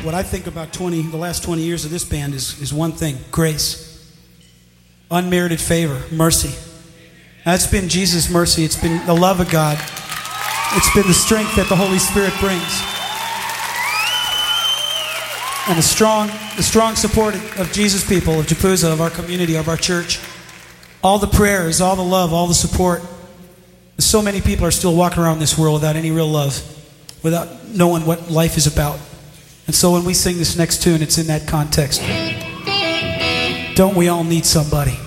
what I think about the last 20 years of this band is one thing: grace. Unmerited favor, mercy. That's been Jesus' mercy. It's been the love of God. It's been the strength that the Holy Spirit brings. And the strong support of Jesus' people, of Japuza, of our community, of our church. All the prayers, all the love, all the support. So many people are still walking around this world without any real love, without knowing what life is about. And so when we sing this next tune, it's in that context. Don't we all need somebody?